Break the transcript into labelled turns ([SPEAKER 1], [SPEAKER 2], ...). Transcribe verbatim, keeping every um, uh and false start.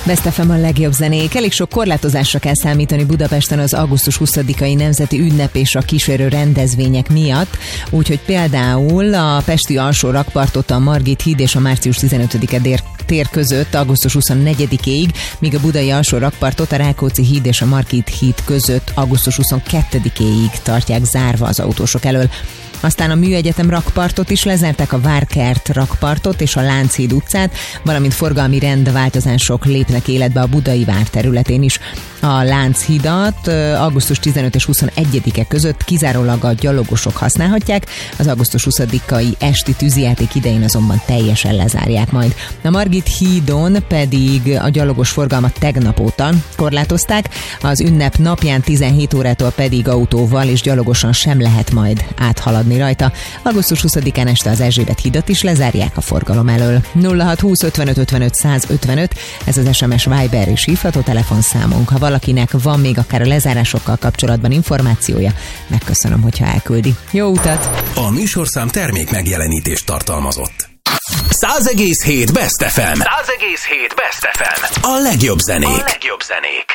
[SPEAKER 1] Best ef em a legjobb zenék. Elég sok korlátozásra kell számítani Budapesten az augusztus huszadikai nemzeti ünnep és a kísérő rendezvények miatt, úgyhogy például a pesti alsó rakpartot a Margit híd és a március tizenötödike tér között augusztus huszonnegyedikéig, míg a budai alsó rakpartot a Rákóczi híd és a Margit híd között augusztus huszonkettedikéig tartják zárva az autósok elől. Aztán a Műegyetem rakpartot is lezárták, a Várkert rakpartot és a Lánchíd utcát, valamint forgalmi rendváltozások lépnek életbe a Budai Vár területén is. A Lánchidat augusztus tizenötödike és huszonegyedike között kizárólag a gyalogosok használhatják, az augusztus huszadikai esti tűzijáték idején azonban teljesen lezárják majd. A Margit hídon pedig a gyalogos forgalmat tegnap óta korlátozták, az ünnep napján tizenhét órától pedig autóval és gyalogosan sem lehet majd áthaladni rajta. augusztus huszadikán este az Erzsébet hídat is lezárják a forgalom elől. nulla hat húsz ötvenöt ötvenöt százötvenöt, ez az es em es, Viber és hívható telefonszámunk. Ha valakinek van még akár a lezárásokkal kapcsolatban információja, megköszönöm, hogyha elküldi. Jó utat!
[SPEAKER 2] A műsorszám termék megjelenítést tartalmazott. száz egész hét Best ef em. száz egész hét Best ef em. A legjobb zenék. A legjobb zenék.